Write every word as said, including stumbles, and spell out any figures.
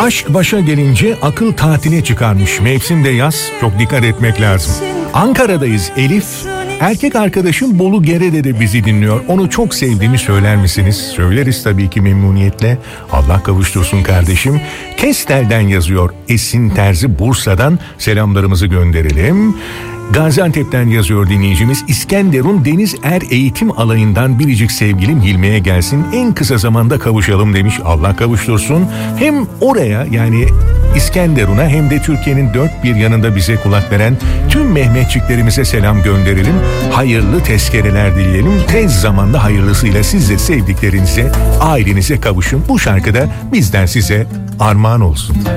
Aşk başa gelince akıl tatile çıkarmış. Mevsim de yaz, çok dikkat etmek lazım. Ankara'dayız Elif. Erkek arkadaşım Bolu Gerede'de bizi dinliyor. Onu çok sevdiğimi söyler misiniz? Söyleriz tabii ki memnuniyetle. Allah kavuştursun kardeşim. Kestel'den yazıyor. Esin Terzi Bursa'dan selamlarımızı gönderelim. Gaziantep'ten yazıyor dinleyicimiz. İskenderun Deniz Er Eğitim Alayı'ndan biricik sevgilim Hilmi'ye gelsin. En kısa zamanda kavuşalım demiş. Allah kavuştursun. Hem oraya yani İskenderun'a hem de Türkiye'nin dört bir yanında bize kulak veren tüm Mehmetçiklerimize selam gönderelim. Hayırlı tezkereler dileyelim. Tez zamanda hayırlısıyla siz de sevdiklerinize, ailenize kavuşun. Bu şarkıda bizden size armağan olsun.